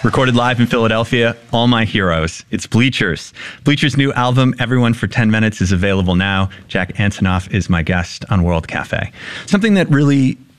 Recorded live in Philadelphia, All My Heroes. It's Bleachers. Bleachers' new album, Everyone for 10 Minutes, is available now. Jack Antonoff is my guest on World Cafe. Something that really